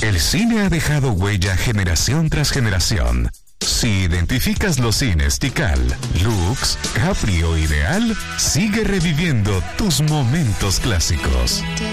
El cine ha dejado huella generación tras generación. Si identificas los cines Tikal, Lux, Capri o Ideal, sigue reviviendo tus momentos clásicos.